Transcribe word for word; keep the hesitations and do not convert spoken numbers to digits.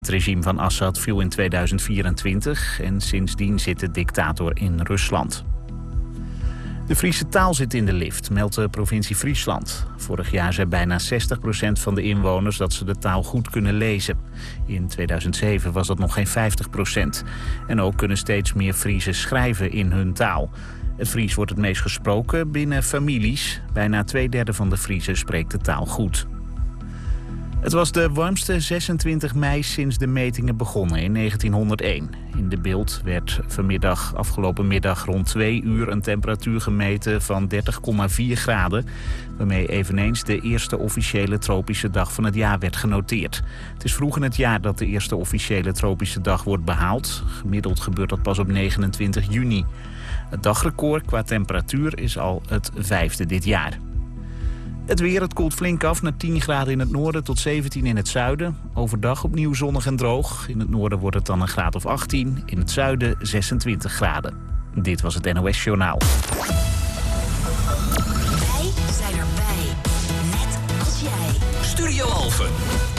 Het regime van Assad viel in tweeduizend vierentwintig en sindsdien zit de dictator in Rusland. De Friese taal zit in de lift, meldt de provincie Friesland. Vorig jaar zei bijna zestig procent van de inwoners dat ze de taal goed kunnen lezen. In tweeduizend zeven was dat nog geen vijftig procent. En ook kunnen steeds meer Friezen schrijven in hun taal. Het Fries wordt het meest gesproken binnen families. Bijna twee derde van de Friezen spreekt de taal goed. Het was de warmste zesentwintig mei sinds de metingen begonnen in negentienhonderdéén. In de Beeld werd vanmiddag, afgelopen middag rond twee uur een temperatuur gemeten van dertig komma vier graden. Waarmee eveneens de eerste officiële tropische dag van het jaar werd genoteerd. Het is vroeg in het jaar dat de eerste officiële tropische dag wordt behaald. Gemiddeld gebeurt dat pas op negenentwintig juni. Het dagrecord qua temperatuur is al het vijfde dit jaar. Het weer, het koelt flink af naar tien graden in het noorden tot zeventien in het zuiden. Overdag opnieuw zonnig en droog. In het noorden wordt het dan een graad of achttien. In het zuiden zesentwintig graden. Dit was het N O S Journaal. Wij zijn erbij. Net als jij. Studio Alphen.